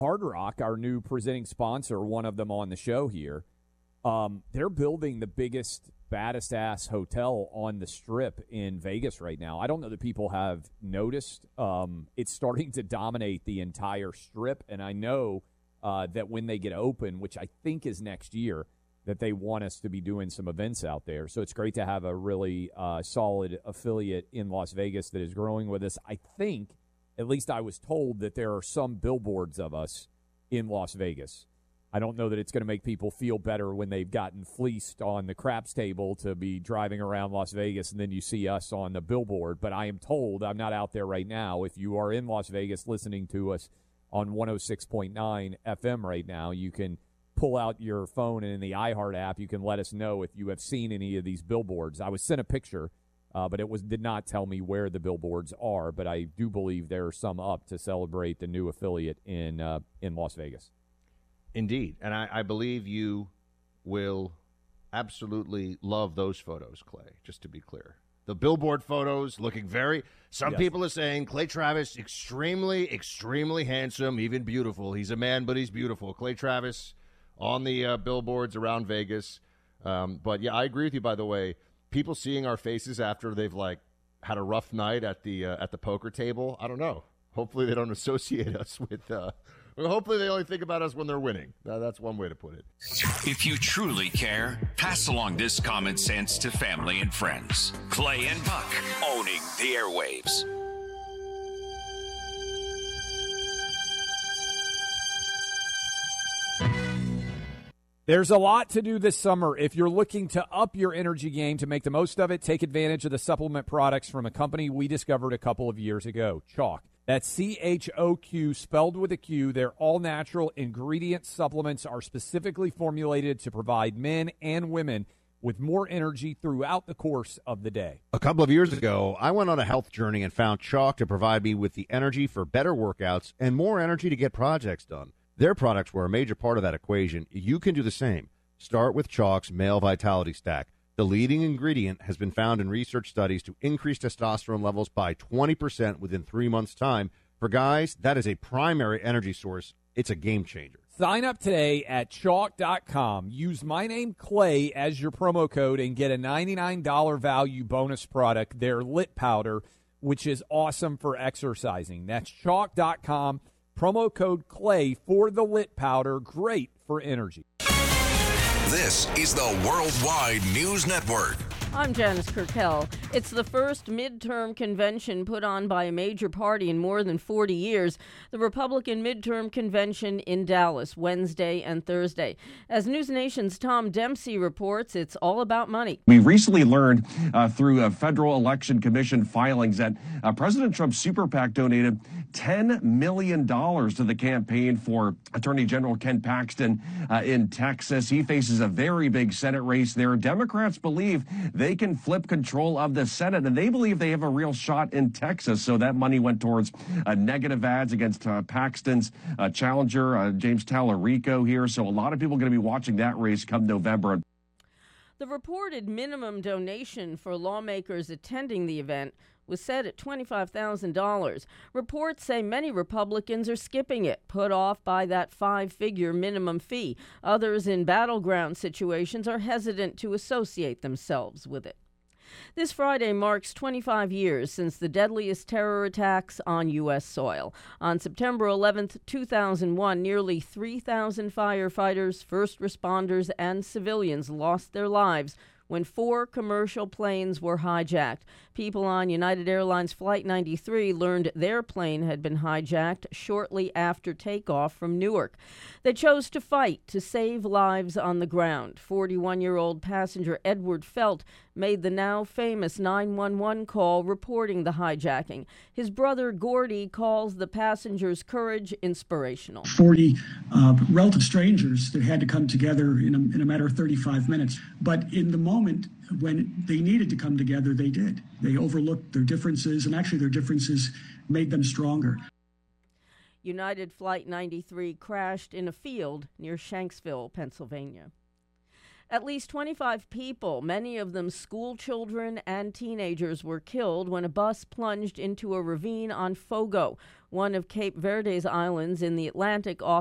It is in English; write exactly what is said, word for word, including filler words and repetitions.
Hard Rock, our new presenting sponsor, one of them on the show here, um, they're building the biggest, baddest ass hotel on the Strip in Vegas right now. I don't know that people have noticed. Um, it's starting to dominate the entire Strip, and I know uh, that when they get open, which I think is next year, that they want us to be doing some events out there. So it's great to have a really uh, solid affiliate in Las Vegas that is growing with us. I think, at least I was told, that there are some billboards of us in Las Vegas. I don't know that it's going to make people feel better when they've gotten fleeced on the craps table to be driving around Las Vegas and then you see us on the billboard. But I am told, I'm not out there right now, if you are in Las Vegas listening to us on one oh six point nine F M right now, you can pull out your phone, and in the iHeart app, you can let us know if you have seen any of these billboards. I was sent a picture, uh, but it was did not tell me where the billboards are, but I do believe there are some up to celebrate the new affiliate in uh, in Las Vegas. Indeed, and I, I believe you will absolutely love those photos, Clay, just to be clear. The billboard photos looking very – some yes. people are saying Clay Travis, extremely, extremely handsome, even beautiful. He's a man, but he's beautiful. Clay Travis – on the uh, billboards around Vegas. Um, but, yeah, I agree with you, by the way. People seeing our faces after they've, like, had a rough night at the uh, at the poker table, I don't know. Hopefully they don't associate us with uh, – well, hopefully they only think about us when they're winning. Uh, that's one way to put it. If you truly care, pass along this common sense to family and friends. Clay and Buck, owning the airwaves. There's a lot to do this summer. If you're looking to up your energy game to make the most of it, take advantage of the supplement products from a company we discovered a couple of years ago, Chalk. That's C H O Q, spelled with a Q. Their all-natural ingredient supplements are specifically formulated to provide men and women with more energy throughout the course of the day. A couple of years ago, I went on a health journey and found Chalk to provide me with the energy for better workouts and more energy to get projects done. Their products were a major part of that equation. You can do the same. Start with Chalk's Male Vitality Stack. The leading ingredient has been found in research studies to increase testosterone levels by twenty percent within three months' time. For guys, that is a primary energy source. It's a game changer. Sign up today at chalk dot com. Use my name, Clay, as your promo code and get a ninety-nine dollars value bonus product, their Lit Powder, which is awesome for exercising. That's chalk dot com. Promo code Clay for the Lit Powder. Great for energy. This is the Worldwide News Network. I'm Janice Kirkell. It's the first midterm convention put on by a major party in more than forty years. The Republican midterm convention in Dallas, Wednesday and Thursday. As News Nation's Tom Dempsey reports, it's all about money. We recently learned uh, through a Federal Election Commission filings that uh, President Trump's super PAC donated ten million dollars to the campaign for Attorney General Ken Paxton uh, in Texas. He faces a very big Senate race there. Democrats believe they can flip control of the Senate, and they believe they have a real shot in Texas. So that money went towards uh, negative ads against uh, Paxton's uh, challenger, uh, James Tallarico here. So a lot of people are going to be watching that race come November. The reported minimum donation for lawmakers attending the event was set at twenty-five thousand dollars. Reports say many Republicans are skipping it, put off by that five-figure minimum fee. Others in battleground situations are hesitant to associate themselves with it. This Friday marks twenty-five years since the deadliest terror attacks on U S soil. On September eleventh, two thousand one, nearly three thousand firefighters, first responders, and civilians lost their lives when four commercial planes were hijacked. People on United Airlines Flight ninety-three learned their plane had been hijacked shortly after takeoff from Newark. They chose to fight to save lives on the ground. forty-one-year-old passenger Edward Felt made the now famous nine one one call reporting the hijacking. His brother Gordy calls the passenger's courage inspirational. forty uh, relative strangers that had to come together in a, in a matter of thirty-five minutes. But in the moment when they needed to come together, they did. They overlooked their differences, and actually their differences made them stronger. United Flight ninety-three crashed in a field near Shanksville, Pennsylvania. At least twenty-five people, many of them school children and teenagers, were killed when a bus plunged into a ravine on Fogo, one of Cape Verde's islands in the Atlantic off